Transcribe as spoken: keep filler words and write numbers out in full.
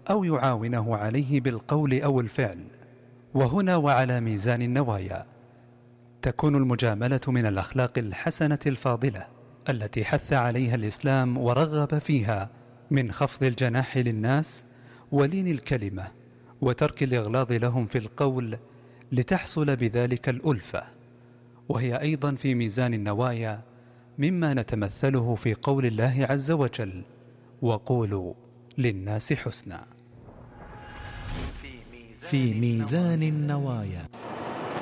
أو يعاونه عليه بالقول أو الفعل. وهنا وعلى ميزان النوايا تكون المجاملة من الأخلاق الحسنة الفاضلة التي حث عليها الإسلام ورغب فيها، من خفض الجناح للناس ولين الكلمة وترك الإغلاظ لهم في القول، لتحصل بذلك الألفة. وهي أيضا في ميزان النوايا مما نتمثله في قول الله عز وجل: وقولوا للناس حسنا. في ميزان النوايا.